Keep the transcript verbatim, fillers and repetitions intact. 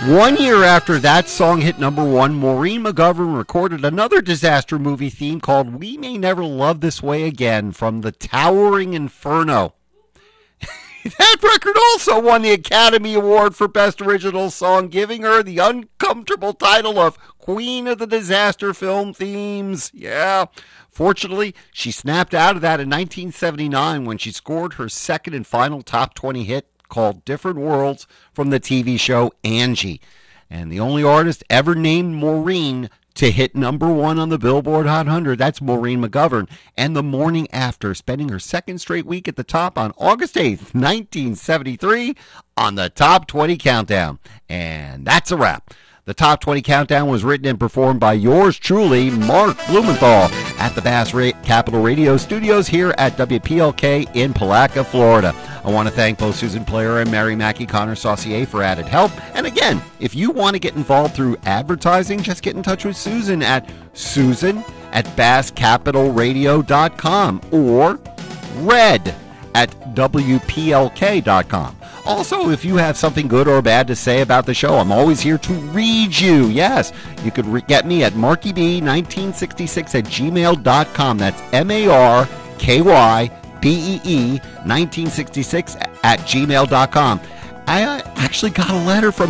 One year after that song hit number one, Maureen McGovern recorded another disaster movie theme called We May Never Love This Way Again from the Towering Inferno. That record also won the Academy Award for Best Original Song, giving her the uncomfortable title of Queen of the Disaster Film Themes. Yeah. Fortunately, she snapped out of that in nineteen seventy-nine when she scored her second and final top twenty hit called Different Worlds from the T V show Angie. And the only artist ever named Maureen to hit number one on the Billboard Hot one hundred, that's Maureen McGovern. And the morning after, spending her second straight week at the top on August eighth, nineteen seventy-three, on the Top twenty Countdown. And that's a wrap. The Top twenty Countdown was written and performed by yours truly, Mark Blumenthal, at the Bass Ra- Capital Radio Studios here at W P L K in Palatka, Florida. I want to thank both Susan Player and Mary Mackey Connor Saucier for added help. And again, if you want to get involved through advertising, just get in touch with Susan at susan at bass capital radio dot com or red at W P L K dot com. Also, if you have something good or bad to say about the show, I'm always here to read you. Yes, you could re- get me at marky b nineteen sixty-six at gmail dot com. That's M A R K Y B E E nineteen sixty-six at gmail dot com. I uh, actually got a letter from